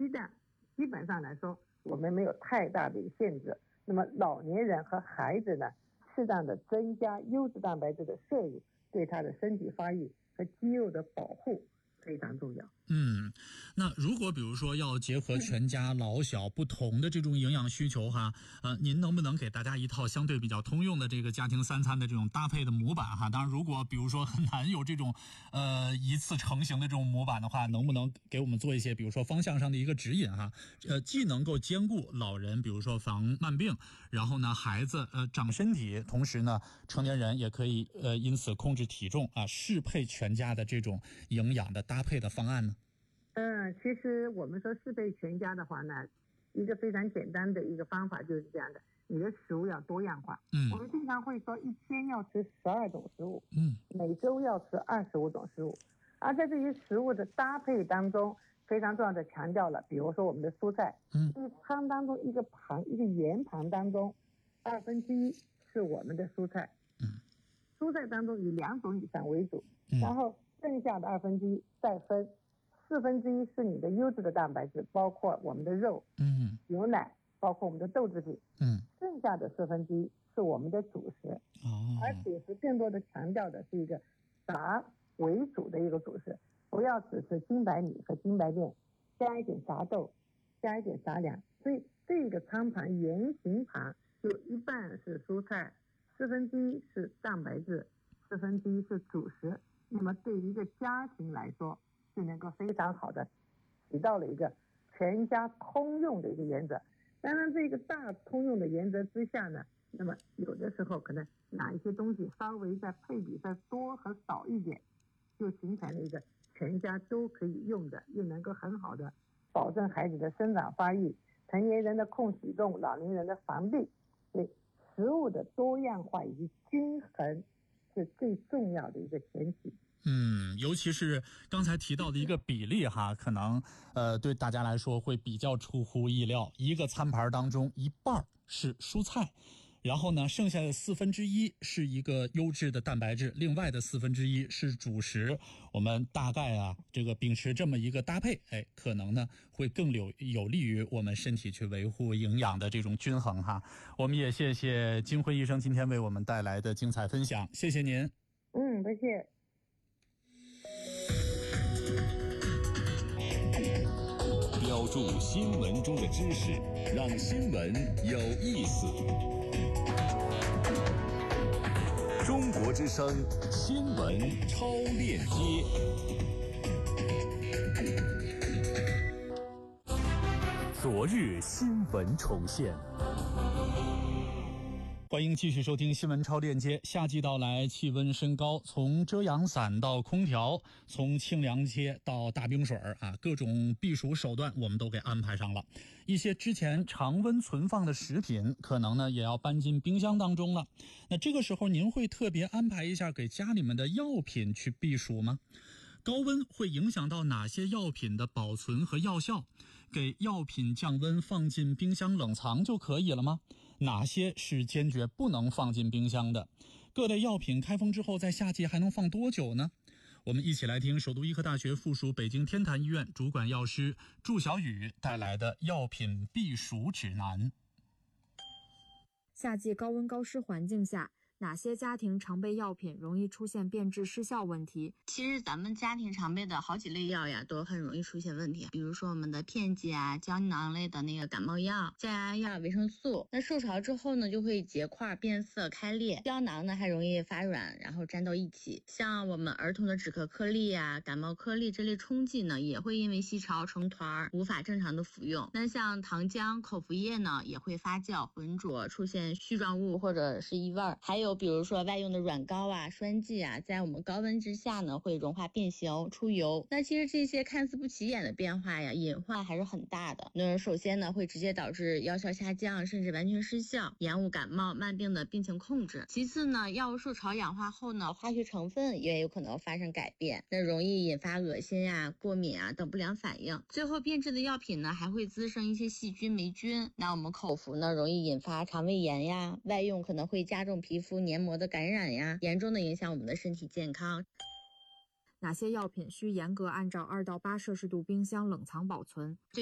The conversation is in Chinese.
鸡蛋基本上来说我们没有太大的一个限制。那么老年人和孩子呢，适当的增加优质蛋白质的摄入，对他的身体发育和肌肉的保护非常重要。 那如果比如说要结合全家老小不同的这种营养需求哈，您能不能给大家一套相对比较通用的这个家庭三餐的这种搭配的模板哈？当然，如果比如说很难有这种一次成型的这种模板的话，能不能给我们做一些比如说方向上的一个指引哈？既能够兼顾老人比如说防慢病，然后呢孩子长身体，同时呢成年人也可以因此控制体重啊，适配全家的这种营养的搭配的方案呢？ 其实我们说适配全家的话呢，一个非常简单的一个方法就是这样的，你的食物要多样化。我们经常会说一天要吃12种食物，每周要吃25种食物。而在这些食物的搭配当中，非常重要的强调了，比如说我们的蔬菜，一餐当中一个圆盘当中1/2是我们的蔬菜，蔬菜当中以2种以上为主，然后剩下的1/2再分1/4是你的优质的蛋白质，包括我们的肉，牛奶，包括我们的豆制品，剩下的1/4是我们的主食，而且是更多的强调的是一个杂为主的一个主食，不要只是精白米和精白面，加一点杂豆，加一点杂粮，所以这个餐盘圆形盘就一半是蔬菜，1/4是蛋白质，1/4是主食，那么对于一个家庭来说就能够非常好的起到了一个全家通用的一个原则。当然这个大通用的原则之下呢，那么有的时候可能哪一些东西稍微在配比再多和少一点，就形成了一个全家都可以用的，又能够很好的保证孩子的生长发育，成年人的控体重，老年人的防病。所以食物的多样化以及均衡是最重要的一个前提。 尤其是刚才提到的一个比例哈，可能对大家来说会比较出乎意料，一个餐盘当中一半是蔬菜，然后呢剩下的1/4是一个优质的蛋白质，另外的1/4是主食。我们大概这个秉持这么一个搭配，可能呢会更有利于我们身体去维护营养的这种均衡哈。我们也谢谢金辉医生今天为我们带来的精彩分享，谢谢您。 不谢。 标注新闻中的知识，让新闻有意思。中国之声新闻超链接。昨日新闻重现。 欢迎继续收听新闻超链接。夏季到来，气温升高，从遮阳伞到空调，从清凉街到大冰水各种避暑手段我们都给安排上了。一些之前常温存放的食品可能呢也要搬进冰箱当中了。那这个时候您会特别安排一下给家里面的药品去避暑吗？高温会影响到哪些药品的保存和药效？给药品降温放进冰箱冷藏就可以了吗？哪些是坚决不能放进冰箱的？各类药品开封之后在夏季还能放多久呢？我们一起来听首都医科大学附属北京天坛医院主管药师祝小雨带来的药品避暑指南。 夏季高温高湿环境下，哪些家庭常备药品容易出现变质失效问题？ 其实咱们家庭常备的好几类药呀，都很容易出现问题。比如说我们的片剂胶囊类的那个感冒药、降压药、维生素，那受潮之后呢，就会结块、变色、开裂。胶囊呢还容易发软，然后粘到一起。像我们儿童的止咳颗粒感冒颗粒这类冲剂呢，也会因为吸潮成团，无法正常的服用。那像糖浆、口服液呢，也会发酵、浑浊，出现絮状物或者是异味。还有比如说外用的软膏栓剂在我们高温之下呢会融化变形出油。那其实这些看似不起眼的变化隐患还是很大的。那首先呢会直接导致药效下降，甚至完全失效，延误感冒慢病的病情控制。其次呢，药物受潮氧化后呢，化学成分也有可能发生改变，那容易引发恶心过敏等不良反应。最后变质的药品呢还会滋生一些细菌霉菌，那我们口服呢容易引发肠胃炎外用可能会加重皮肤黏膜的感染严重的影响我们的身体健康。 哪些药品需严格按照2到8摄氏度冰箱冷藏保存？